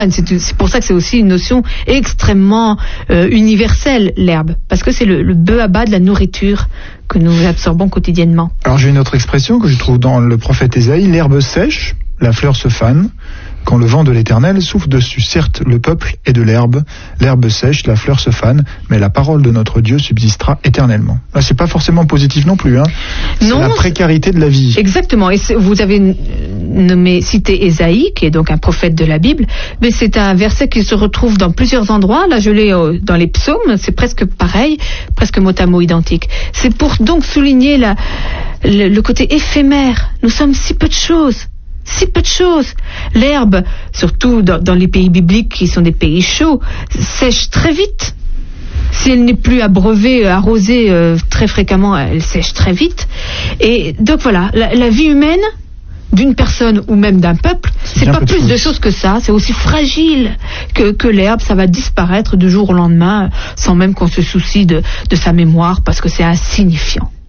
C'est pour ça que c'est aussi une notion extrêmement universelle, l'herbe, parce que c'est le b.a.-ba de la nourriture que nous absorbons quotidiennement. Alors j'ai une autre expression que je trouve dans le prophète Ésaïe: l'herbe sèche, la fleur se fane, quand le vent de l'Éternel souffle dessus. Certes, le peuple est de l'herbe sèche, la fleur se fane, mais la parole de notre Dieu subsistera éternellement. Là, c'est pas forcément positif non plus, hein. C'est la précarité de la vie. Exactement. Et vous avez cité Ésaïe, qui est donc un prophète de la Bible, mais c'est un verset qui se retrouve dans plusieurs endroits. Là, je l'ai dans les psaumes, c'est presque pareil, presque mot à mot identique. C'est pour donc souligner le côté éphémère. Nous sommes si peu de choses. Si peu de choses. L'herbe, surtout dans les pays bibliques qui sont des pays chauds, sèche très vite. Si elle n'est plus abreuvée, arrosée très fréquemment, elle sèche très vite. Et donc voilà, la vie humaine d'une personne ou même d'un peuple, c'est pas plus de choses que ça. C'est aussi fragile que l'herbe. Ça va disparaître du jour au lendemain sans même qu'on se soucie de sa mémoire, parce que c'est insignifiant.